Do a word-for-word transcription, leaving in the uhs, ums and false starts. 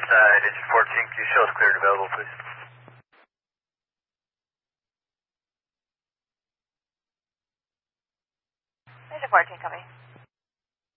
side, engine fourteen, can you show us cleared available, please? Engine fourteen, copy.